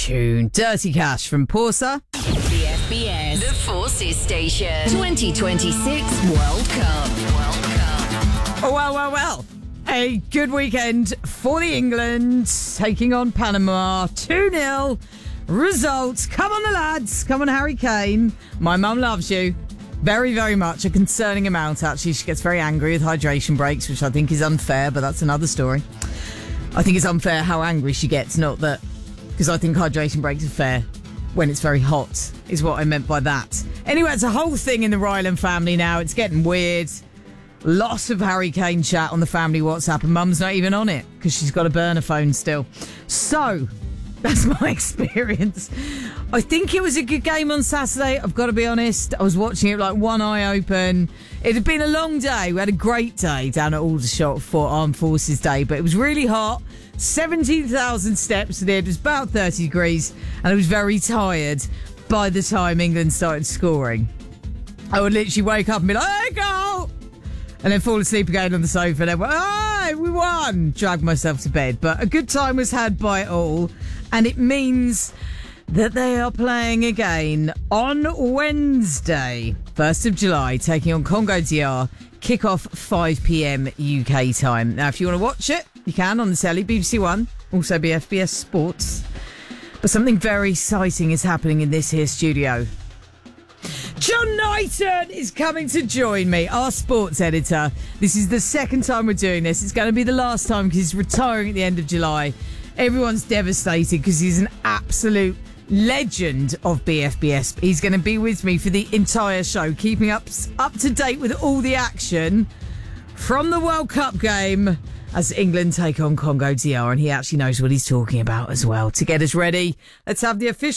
tune. Dirty Cash from Porsa. The FBS, the Forces Station, 2026 World Cup. Oh, well. A good weekend for the England, taking on Panama. 2-0 results. Come on, the lads. Come on, Harry Kane. My mum loves you. Very, very much. A concerning amount, actually. She gets very angry with hydration breaks, which I think is unfair, but that's another story. I think it's unfair how angry she gets, not that... Because I think hydration breaks are fair when it's very hot, is what I meant by that. Anyway, it's a whole thing in the Ryland family now. It's getting weird. Lots of Harry Kane chat on the family WhatsApp, and Mum's not even on it because she's got a burner phone still. So, that's my experience. I think it was a good game on Saturday, I've got to be honest. I was watching it like one eye open. It had been a long day. We had a great day down at Aldershot for Armed Forces Day, but it was really hot. 17,000 steps and it was about 30 degrees, and I was very tired by the time England started scoring. I would literally wake up and be like, hey, go! And then fall asleep again on the sofa and then, hey, we won! Drag myself to bed. But a good time was had by all, and it means that they are playing again on Wednesday, 1st of July, taking on Congo DR. Kick-off 5 p.m. UK time. Now, if you want to watch it, you can on the telly, BBC One, also be FBS Sports. But something very exciting is happening in this here studio. John Knighton is coming to join me, our sports editor. This is the second time we're doing this. It's going to be the last time because he's retiring at the end of July. Everyone's devastated because he's an absolute legend of BFBS. He's going to be with me for the entire show, keeping up to date with all the action from the World Cup game as England take on Congo DR, and he actually knows what he's talking about as well. To get us ready, let's have the official